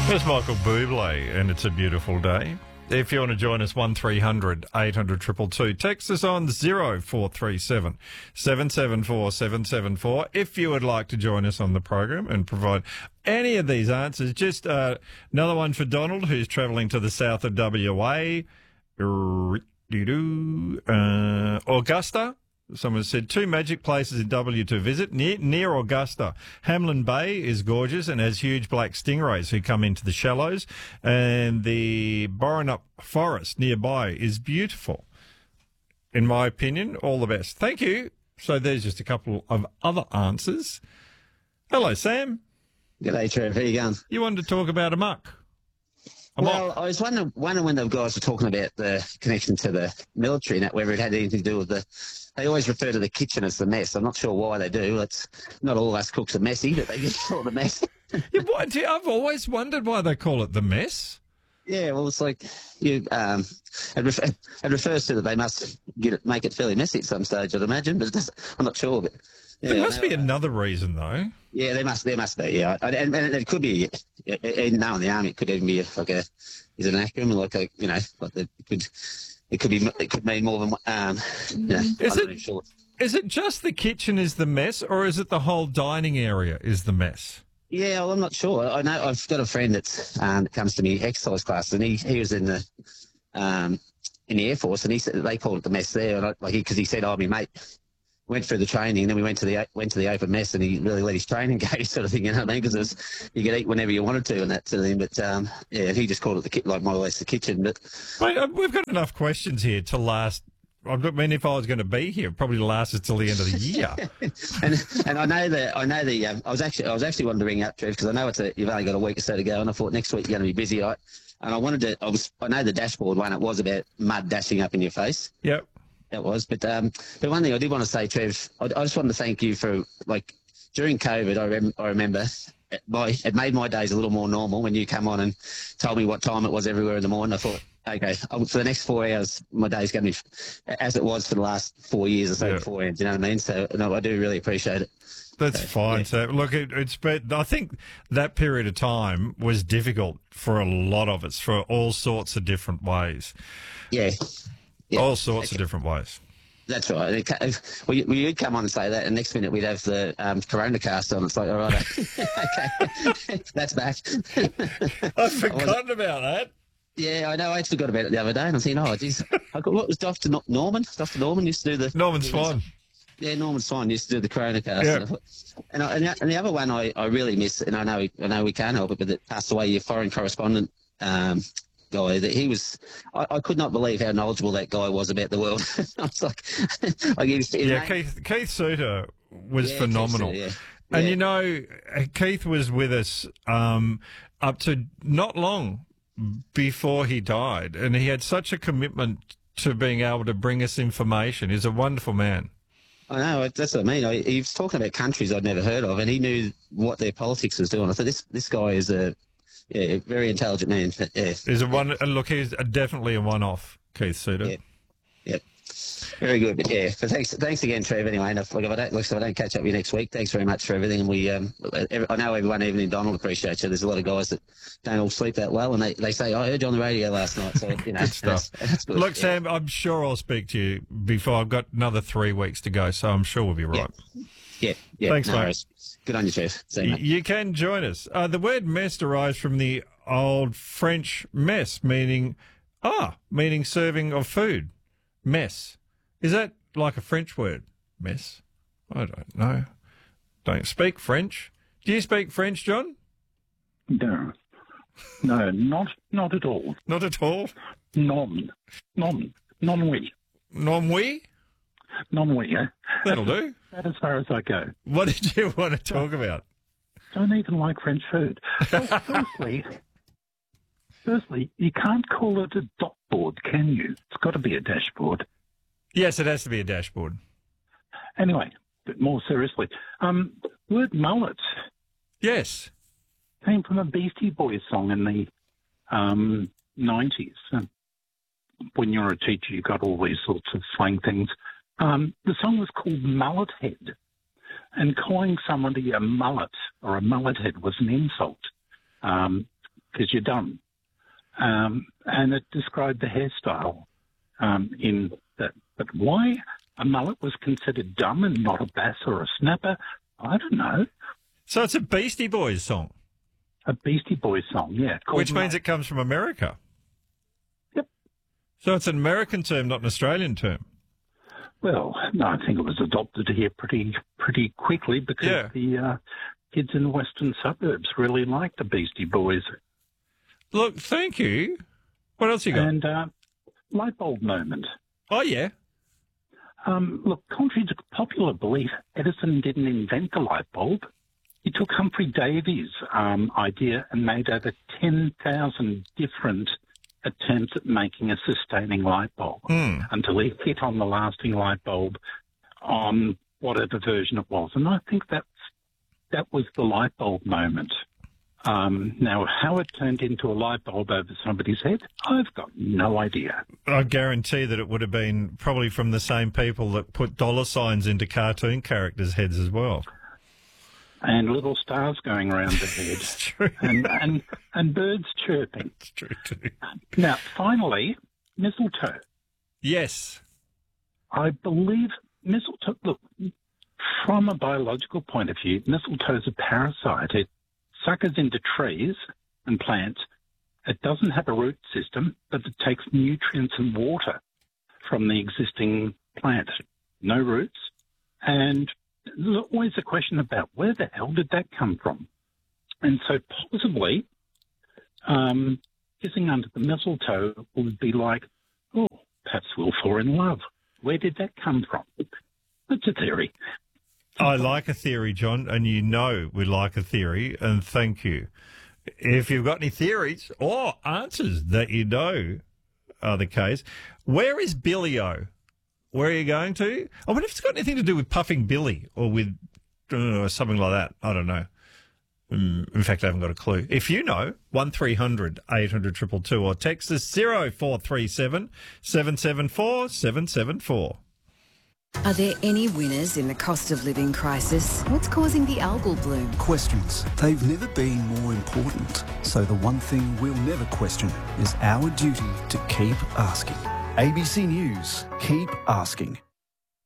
There's Michael Bublé, and it's a beautiful day. If you want to join us, 1300 800 222. Text us on 0437 774 774. If you would like to join us on the program and provide any of these answers, just another one for Donald, who's travelling to the south of WA. Augusta. Someone said 2 magic places in W to visit near Augusta. Hamlin Bay is gorgeous and has huge black stingrays who come into the shallows, and the Borenup Forest nearby is beautiful. In my opinion, all the best. Thank you. So there's just a couple of other answers. Hello, Sam. G'day, Trev. How you going? You wanted to talk about amok. Well, I was wondering when the guys were talking about the connection to the military and that, whether it had anything to do with they always refer to the kitchen as the mess. I'm not sure why they do. It's not all us cooks are messy, but they just call it the mess. I've always wondered why they call it the mess. Yeah, well, it's like it refers to that they must make it fairly messy at some stage, I'd imagine, but I'm not sure. But yeah, there must be another reason, though. Yeah, there must be. Yeah, and it could be. Even now in the army, it could even be is it an acronym it could mean more than Is it just the kitchen is the mess, or is it the whole dining area is the mess? Yeah, well, I'm not sure. I know I've got a friend that comes to me exercise class, and he was in the Air Force, and he said they called it the mess there, because he said, "Oh, my mate went through the training, and then we went to the open mess, and he really let his training go," sort of thing. You know what I mean? Because you could eat whenever you wanted to, and that sort of thing. But yeah, he just called it more or less the kitchen. But mate, we've got enough questions here to last. I mean, if I was going to be here, probably last until the end of the year. and I was actually wanting to ring up, Trev, because I know you've only got a week or so to go, and I thought next week you're going to be busy, right? And I know the dashboard one, it was about mud dashing up in your face. Yep. That was, but one thing I did want to say, Trev, I just wanted to thank you for, during COVID, I remember it made my days a little more normal when you come on and told me what time it was everywhere in the morning. I thought, okay, for the next 4 hours, my day's going to be as it was for the last 4 years or so beforehand. You know what I mean? So no, I do really appreciate it. That's fine. Yeah. So look, I think that period of time was difficult for a lot of us for all sorts of different ways. Yeah. All sorts of different ways. That's right. You'd come on and say that, and next minute we'd have the Corona cast on. It's like, all right, okay, that's back. I've forgotten about that. Yeah, I know. I forgot about it the other day, and I'm thinking, oh, geez, what was Dr. Norman? Dr. Norman used to do the Norman Swan. Yeah, Norman Swan used to do the Corona cast. Yeah. And the other one I really miss, and I know we can't help it, but that passed away, your foreign correspondent. Guy that he was, I could not believe how knowledgeable that guy was about the world. I was Keith Suter was phenomenal. Keith Suter, And Keith was with us up to not long before he died, and he had such a commitment to being able to bring us information. He's a wonderful man. I know, that's what I mean. He was talking about countries I'd never heard of, and he knew what their politics was doing. I thought this guy is very intelligent man. Yeah. Look, he's definitely a one-off, Keith Suter. Yeah. Very good. But yeah, but thanks again, Trev. Anyway, if I don't catch up with you next week, thanks very much for everything. And I know everyone, even in Donald, appreciates you. There's a lot of guys that don't all sleep that well, and they say, I heard you on the radio last night. So good stuff. That's good. Look, Sam, I'm sure I'll speak to you before I've got another 3 weeks to go, so I'm sure we'll be right. Yeah. Thanks, mate. Good on you, Trev. You can join us. The word mess derives from the old French mess, meaning serving of food. Mess. Is that like a French word? Mess? I don't know. Don't speak French. Do you speak French, John? No, not at all. Not at all? Non-oui. Non-oui? Non-oui, yeah. That'll do. That's as far as I go. What did you want to talk about? Don't even like French food. Well, firstly, you can't call it a dot board, can you? It's got to be a dashboard. Yes, it has to be a dashboard. Anyway, but more seriously, word mullet. Yes. Came from a Beastie Boys song in the 90s. When you're a teacher, you got all these sorts of slang things. The song was called Mullet Head, and calling somebody a mullet or a mullet head was an insult. because you're done. And it described the hairstyle in that. But why a mullet was considered dumb and not a bass or a snapper, I don't know. So it's a Beastie Boys song? A Beastie Boys song, yeah. Which means it comes from America? Yep. So it's an American term, not an Australian term? Well, no, I think it was adopted here pretty quickly because the kids in the western suburbs really like the Beastie Boys. Look, thank you. What else you got? And light bulb moment. Oh, yeah. Look, contrary to popular belief, Edison didn't invent the light bulb. He took Humphrey Davy's idea and made over 10,000 different attempts at making a sustaining light bulb until he hit on the lasting light bulb on whatever version it was. And I think that was the light bulb moment. Now, how it turned into a light bulb over somebody's head, I've got no idea. I guarantee that it would have been probably from the same people that put dollar signs into cartoon characters' heads as well. And little stars going around the head. It's true. And birds chirping. It's true too. Now, finally, mistletoe. Yes. I believe mistletoe, look, from a biological point of view, mistletoe is a parasite. It suckers into trees and plants. It doesn't have a root system, but it takes nutrients and water from the existing plant. No roots. And there's always a question about where the hell did that come from? And so possibly kissing under the mistletoe would be like, oh, perhaps we'll fall in love. Where did that come from? That's a theory. I like a theory, John, and you know we like a theory, and thank you. If you've got any theories or answers that you know are the case, where is Billy-O? Where are you going to? I wonder if it's got anything to do with Puffing Billy or with something like that. I don't know. In fact, I haven't got a clue. If you know, 1300 800 222 or text us 0437 774 774. Are there any winners in the cost of living crisis? What's causing the algal bloom? Questions. They've never been more important. So the one thing we'll never question is our duty to keep asking. ABC News. Keep asking.